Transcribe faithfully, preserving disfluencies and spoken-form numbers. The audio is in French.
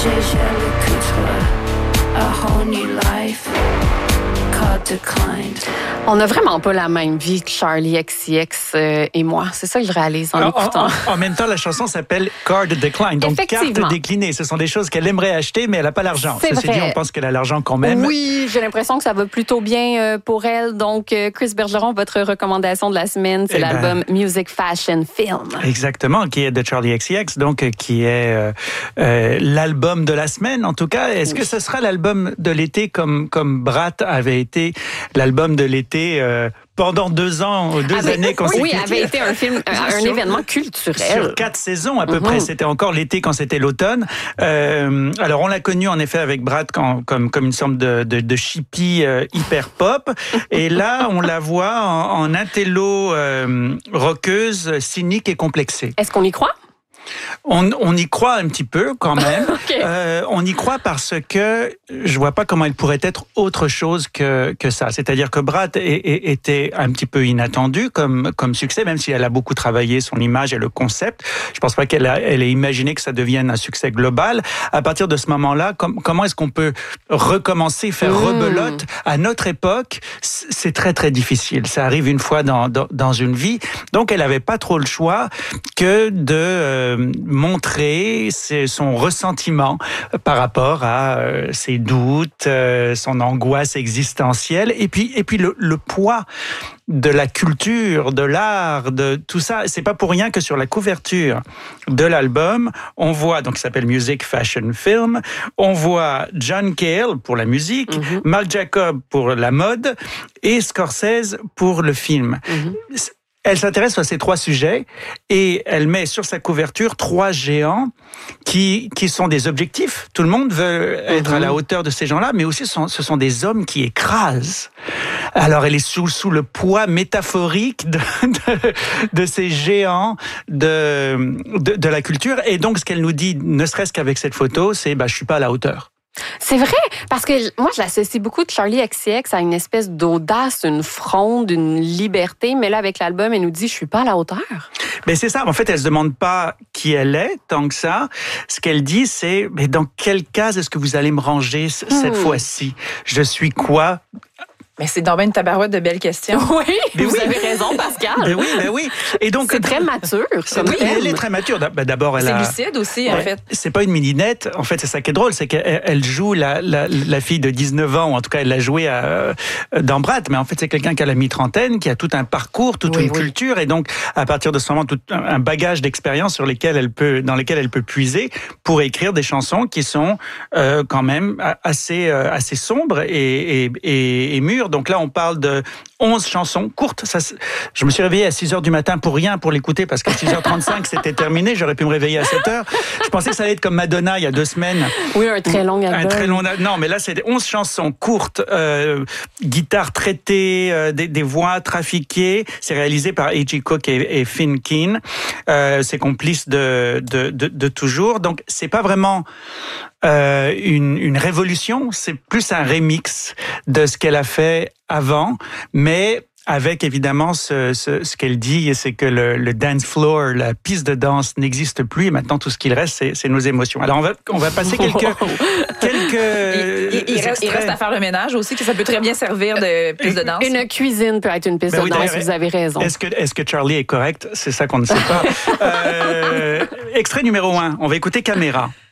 A whole new life called declined. On n'a vraiment pas la même vie que Charli X C X euh, et moi. C'est ça que je réalise en Alors, écoutant. En, en, en même temps, la chanson s'appelle Card Decline, donc carte déclinée. Ce sont des choses qu'elle aimerait acheter, mais elle n'a pas l'argent. C'est Ceci vrai. dit, on pense qu'elle a l'argent quand même. Oui, j'ai l'impression que ça va plutôt bien euh, pour elle. Donc, euh, Chris Bergeron, votre recommandation de la semaine, c'est Eh l'album ben, Music Fashion Film. Exactement, qui est de Charli X C X, donc euh, qui est euh, euh, l'album de la semaine, en tout cas. Est-ce oui. que ce sera l'album de l'été comme comme Brat avait été l'album de l'été euh, pendant deux ans, deux avait, années consécutives. Oui, avait été un film, un, un événement culturel. Sur quatre saisons à peu mm-hmm. près. C'était encore l'été quand c'était l'automne. Euh, alors on l'a connu en effet avec Brat quand, comme comme une sorte de de, de chippie euh, hyper pop. Et là, on la voit en, en intello euh, rockeuse, cynique et complexée. Est-ce qu'on y croit? On, on y croit un petit peu quand même. okay. euh, on y croit parce que je vois pas comment elle pourrait être autre chose que que ça. C'est-à-dire que Brat est, est, était un petit peu inattendu comme comme succès, même si elle a beaucoup travaillé son image et le concept. Je pense pas qu'elle a, elle ait imaginé que ça devienne un succès global. À partir de ce moment-là, com, comment est-ce qu'on peut recommencer, faire mmh. rebelote à notre époque? C'est très très difficile. Ça arrive une fois dans dans, dans une vie. Donc elle avait pas trop le choix que de euh, montrer son ressentiment par rapport à euh, ses doutes, euh, son angoisse existentielle, et puis et puis le, le poids de la culture, de l'art, de tout ça. C'est pas pour rien que sur la couverture de l'album, on voit, donc il s'appelle Music Fashion Film, on voit John Cale pour la musique, mm-hmm. Marc Jacob pour la mode et Scorsese pour le film. Mm-hmm. Elle s'intéresse à ces trois sujets et elle met sur sa couverture trois géants qui qui sont des objectifs. Tout le monde veut être mmh. à la hauteur de ces gens-là, mais aussi ce sont, ce sont des hommes qui écrasent. Alors elle est sous sous le poids métaphorique de de, de ces géants de, de de la culture. Et donc ce qu'elle nous dit, ne serait-ce qu'avec cette photo, c'est bah je suis pas à la hauteur. C'est vrai, parce que moi, je l'associe beaucoup de Charli X C X à une espèce d'audace, une fronde, une liberté, mais là, avec l'album, elle nous dit « je suis pas à la hauteur ». Mais c'est ça, en fait, elle se demande pas qui elle est, tant que ça. Ce qu'elle dit, c'est « mais dans quelle case est-ce que vous allez me ranger cette hmm. fois-ci? Je suis quoi ?» Mais c'est dans une tabarouette de belles questions. Oui, mais vous oui. avez raison, Pascal. Mais oui, mais oui. Et donc c'est très mature. C'est, oui, elle est très mature. D'abord, elle c'est a. C'est lucide aussi, ouais. en fait. C'est pas une mininette. En fait, c'est ça qui est drôle, c'est qu'elle elle joue la, la la fille de dix-neuf ans, ou en tout cas, elle l'a joué à, dans Brat. Mais en fait, c'est quelqu'un qui a la mi-trentaine, qui a tout un parcours, toute oui, une oui. culture, et donc à partir de ce moment, tout un bagage d'expérience sur lesquels elle peut, dans lesquels elle peut puiser pour écrire des chansons qui sont euh, quand même assez euh, assez sombres et, et et et mûres. Donc là, on parle de de onze chansons courtes. Ça, je me suis réveillé à six heures du matin pour rien, pour l'écouter, parce qu'à six heures trente-cinq, c'était terminé. J'aurais pu me réveiller à sept heures. Je pensais que ça allait être comme Madonna il y a deux semaines. Oui, un très long album. Un très long Non, mais là, c'est onze chansons courtes, euh, guitare traitée, euh, des, des voix trafiquées. C'est réalisé par A G Cook et, et Finn Keen. Euh, c'est complice de, de, de, de toujours. Donc, c'est pas vraiment euh, une, une révolution, c'est plus un remix de ce qu'elle a fait avant, mais avec évidemment ce, ce, ce qu'elle dit, c'est que le, le dance floor, la piste de danse n'existe plus, et maintenant tout ce qu'il reste, c'est, c'est nos émotions. Alors on va, on va passer quelques... quelques il, il, il, reste, il reste à faire le ménage aussi, que ça peut très bien servir de piste de danse. Une cuisine peut être une piste ben oui, de danse, vous avez raison. Est-ce que, est-ce que Charli est correcte? C'est ça qu'on ne sait pas. euh, extrait numéro un, on va écouter Caméra.